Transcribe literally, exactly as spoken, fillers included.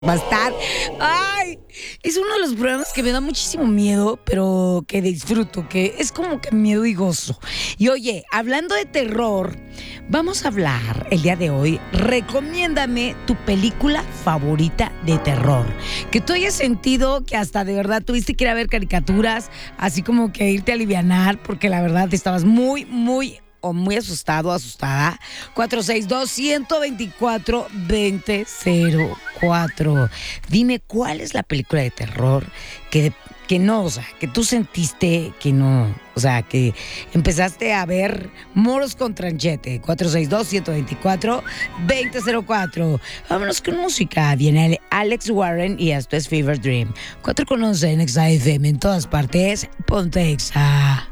Va a estar. Ay, es uno de los programas que me da muchísimo miedo, pero que disfruto, que es como que miedo y gozo. Y oye, hablando de terror, vamos a hablar el día de hoy. Recomiéndame tu película favorita de terror. Que tú hayas sentido que hasta de verdad tuviste que ir a ver caricaturas, así como que irte a alivianar, porque la verdad estabas muy, muy o muy asustado, asustada. cuatro seis dos, uno dos cuatro, dos cero cero cuatro. Dime, ¿cuál es la película de terror que, que no, o sea, que tú sentiste que no, o sea, que empezaste a ver moros con tranchete? cuatro seis dos, uno dos cuatro, dos cero cero cuatro. Vámonos con música. Viene Alex Warren y esto es Fever Dream. cuatro con once en Exa F M en todas partes. Ponte Exa.